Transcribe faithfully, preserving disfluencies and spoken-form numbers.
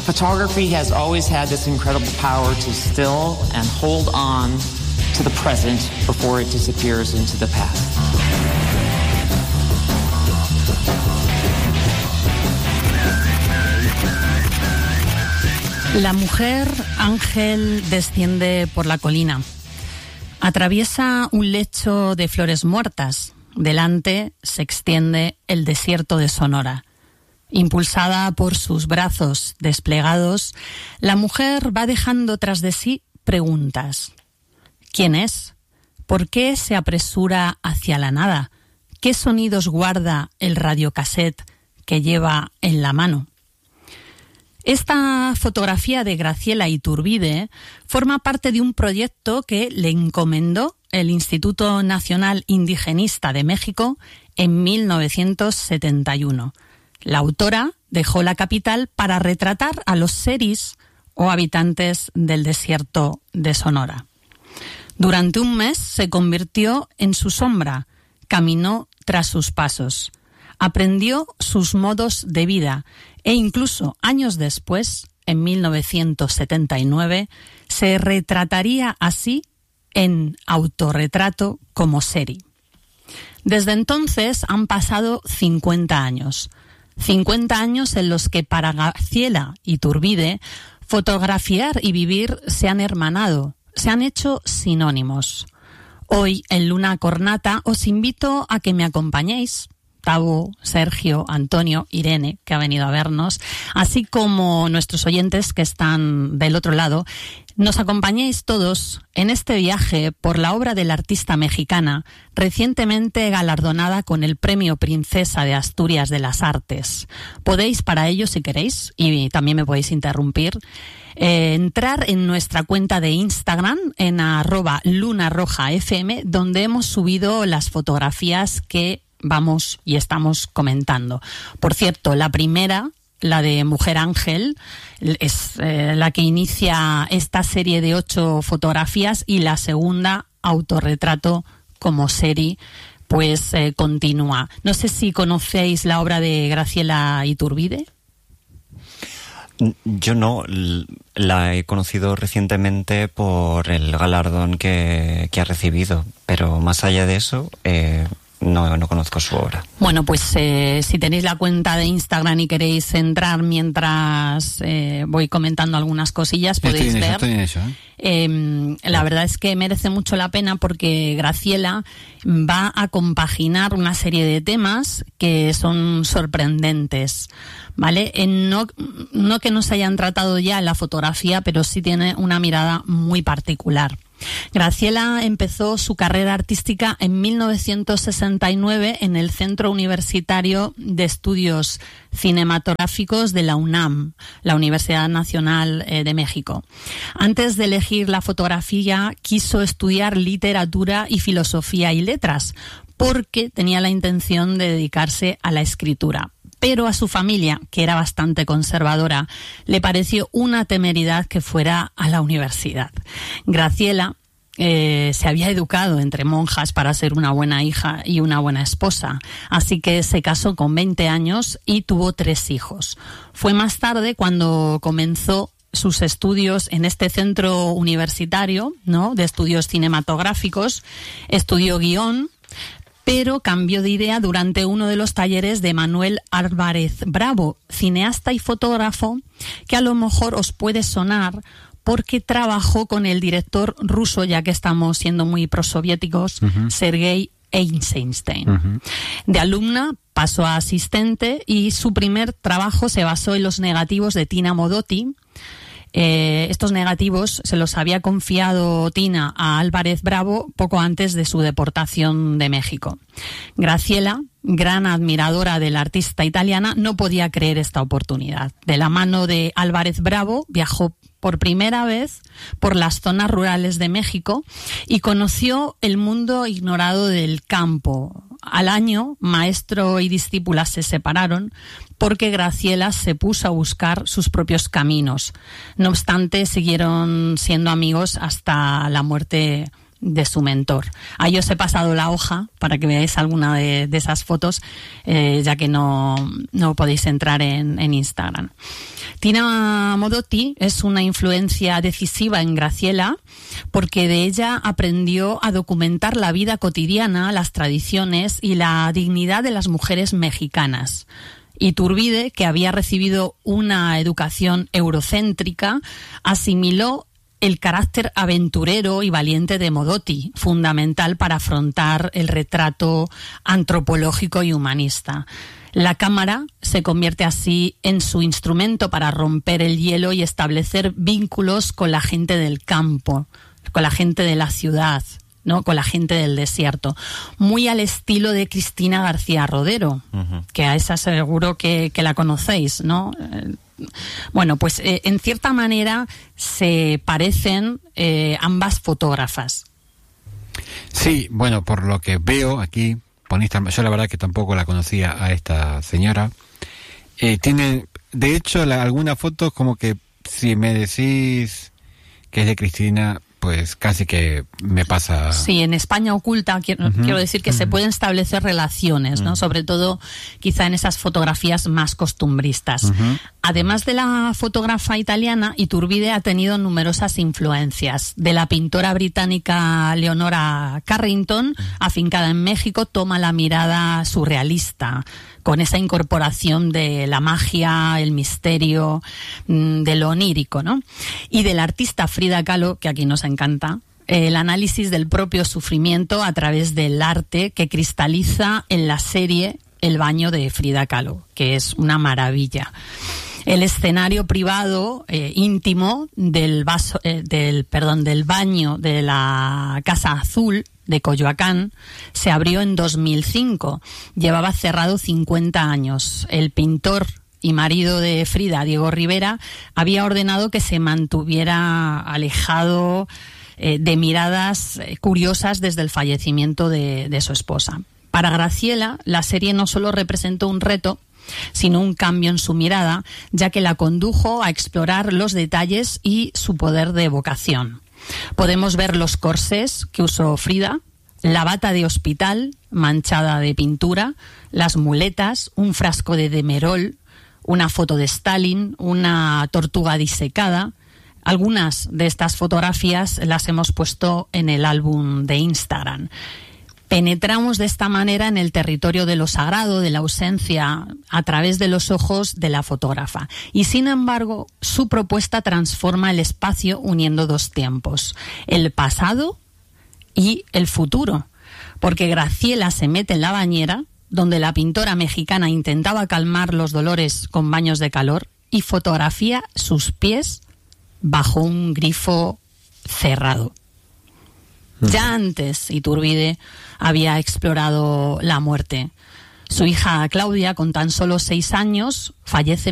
Photography has always had this incredible power to still and hold on to the present before it disappears into the past. La mujer ángel desciende por la colina. Atraviesa un lecho de flores muertas. Delante se extiende el desierto de Sonora. Impulsada por sus brazos desplegados, la mujer va dejando tras de sí preguntas. ¿Quién es? ¿Por qué se apresura hacia la nada? ¿Qué sonidos guarda el radiocassette que lleva en la mano? Esta fotografía de Graciela Iturbide forma parte de un proyecto que le encomendó el Instituto Nacional Indigenista de México en mil novecientos setenta y uno. La autora dejó la capital para retratar a los seris o habitantes del desierto de Sonora. Durante un mes se convirtió en su sombra, caminó tras sus pasos, aprendió sus modos de vida e incluso años después, en mil novecientos setenta y nueve, se retrataría así en Autorretrato como seri. Desde entonces han pasado cincuenta años. cincuenta años en los que para Graciela Iturbide fotografiar y vivir se han hermanado, se han hecho sinónimos. Hoy en Luna Cornata os invito a que me acompañéis, Tavo, Sergio, Antonio, Irene, que ha venido a vernos, así como nuestros oyentes que están del otro lado, nos acompañéis todos en este viaje por la obra de la artista mexicana, recientemente galardonada con el Premio Princesa de Asturias de las Artes. Podéis para ello, si queréis, y también me podéis interrumpir, eh, entrar en nuestra cuenta de Instagram, en arroba lunarrojafm, donde hemos subido las fotografías que vamos y estamos comentando. Por cierto, la primera, la de Mujer Ángel, es eh, la que inicia esta serie de ocho fotografías, y la segunda, Autorretrato como seri, pues eh, continúa. No sé si conocéis la obra de Graciela Iturbide. Yo no, la he conocido recientemente por el galardón que, que ha recibido, pero más allá de eso, eh, No, no conozco su obra. Bueno, pues eh, si tenéis la cuenta de Instagram y queréis entrar mientras eh, voy comentando algunas cosillas, podéis estoy en ver. Eso, estoy en eso, ¿eh? Eh, la verdad es que merece mucho la pena porque Graciela va a compaginar una serie de temas que son sorprendentes, ¿vale? Eh, no, no que no se hayan tratado ya en la fotografía, pero sí tiene una mirada muy particular. Graciela empezó su carrera artística en mil novecientos sesenta y nueve en el Centro Universitario de Estudios Cinematográficos de la UNAM, la Universidad Nacional de México. Antes de elegir la fotografía, quiso estudiar literatura y filosofía y letras, porque tenía la intención de dedicarse a la escritura. Pero a su familia, que era bastante conservadora, le pareció una temeridad que fuera a la universidad. Graciela eh, se había educado entre monjas para ser una buena hija y una buena esposa, así que se casó con veinte años y tuvo tres hijos. Fue más tarde cuando comenzó sus estudios en este centro universitario, ¿no?, de estudios cinematográficos. Estudió guión, pero cambió de idea durante uno de los talleres de Manuel Álvarez Bravo, cineasta y fotógrafo, que a lo mejor os puede sonar porque trabajó con el director ruso, ya que estamos siendo muy prosoviéticos, uh-huh. Sergei Eisenstein. Uh-huh. De alumna pasó a asistente y su primer trabajo se basó en los negativos de Tina Modotti. Eh, estos negativos se los había confiado Tina a Álvarez Bravo poco antes de su deportación de México. Graciela, gran admiradora de la artista italiana, no podía creer esta oportunidad. De la mano de Álvarez Bravo viajó por primera vez por las zonas rurales de México y conoció el mundo ignorado del campo. Al año, maestro y discípula se separaron porque Graciela se puso a buscar sus propios caminos. No obstante, siguieron siendo amigos hasta la muerte de su mentor. Ahí os he pasado la hoja para que veáis alguna de, de esas fotos, eh, ya que no, no podéis entrar en, en Instagram. Tina Modotti es una influencia decisiva en Graciela porque de ella aprendió a documentar la vida cotidiana, las tradiciones y la dignidad de las mujeres mexicanas. Iturbide, que había recibido una educación eurocéntrica, asimiló el carácter aventurero y valiente de Modotti, fundamental para afrontar el retrato antropológico y humanista. La cámara se convierte así en su instrumento para romper el hielo y establecer vínculos con la gente del campo, con la gente de la ciudad, ¿no? Con la gente del desierto. Muy al estilo de Cristina García Rodero, uh-huh. que a esa seguro que, que la conocéis, ¿no? Eh, Bueno, pues eh, en cierta manera se parecen eh, ambas fotógrafas. Sí, bueno, por lo que veo aquí, por Instagram, yo la verdad que tampoco la conocía a esta señora. Eh, tiene, de hecho, la, alguna foto como que si me decís que es de Cristina, pues casi que me pasa... Sí, en España oculta, quiero, uh-huh. quiero decir que uh-huh. se pueden establecer relaciones, ¿no? Uh-huh. Sobre todo quizá en esas fotografías más costumbristas. Uh-huh. Además de la fotógrafa italiana, Iturbide ha tenido numerosas influencias. De la pintora británica Leonora Carrington, afincada en México, toma la mirada surrealista, con esa incorporación de la magia, el misterio, de lo onírico, ¿no? Y del artista Frida Kahlo, que aquí nos encanta, el análisis del propio sufrimiento a través del arte que cristaliza en la serie El baño de Frida Kahlo, que es una maravilla. El escenario privado, eh, íntimo del vaso, eh, del, perdón, del baño de la Casa Azul de Coyoacán se abrió en dos mil cinco. Llevaba cerrado cincuenta años. El pintor y marido de Frida, Diego Rivera, había ordenado que se mantuviera alejado eh, de miradas curiosas desde el fallecimiento de, de su esposa. Para Graciela, la serie no solo representó un reto, sino un cambio en su mirada, ya que la condujo a explorar los detalles y su poder de evocación. Podemos ver los corsés que usó Frida, la bata de hospital manchada de pintura, las muletas, un frasco de Demerol, una foto de Stalin, una tortuga disecada. Algunas de estas fotografías las hemos puesto en el álbum de Instagram. Penetramos de esta manera en el territorio de lo sagrado, de la ausencia, a través de los ojos de la fotógrafa. Y sin embargo, su propuesta transforma el espacio uniendo dos tiempos, el pasado y el futuro. Porque Graciela se mete en la bañera, donde la pintora mexicana intentaba calmar los dolores con baños de calor, y fotografía sus pies bajo un grifo cerrado. Ya antes, Iturbide había explorado la muerte. Su hija Claudia, con tan solo seis años, fallece